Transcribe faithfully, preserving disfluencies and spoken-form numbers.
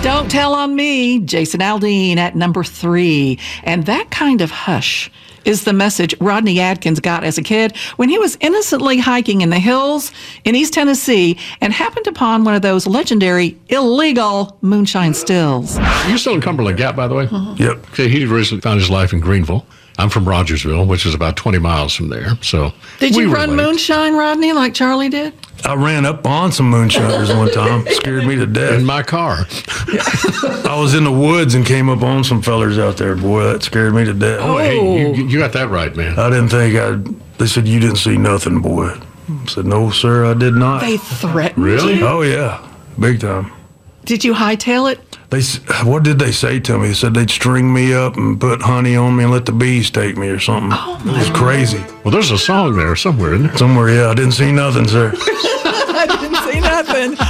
Don't Tell on Me, Jason Aldean at number three. And that kind of hush is the message Rodney Adkins got as a kid when he was innocently hiking in the hills in East Tennessee and happened upon one of those legendary illegal moonshine stills. You're still in Cumberland Gap, by the way? Mm-hmm. Yep. Okay, he originally found his life in Greenville. I'm from Rogersville, which is about twenty miles from there. So Did you we run relate. moonshine, Rodney, like Charlie did? I ran up on some moonshiners one time. Scared me to death. In my car. I was in the woods and came up on some fellers out there. Boy, that scared me to death. Oh, hey, you, you got that right, man. I didn't think I'd... They said, you didn't see nothing, boy. I said, no, sir, I did not. They threatened Really? you? Oh, yeah. Big time. Did you hightail it? They, s- what did they say to me? They said they'd string me up and put honey on me and let the bees take me or something. Oh, it was crazy. Well, there's a song there somewhere, isn't there? Somewhere, yeah. I didn't see nothing, sir. I didn't see nothing.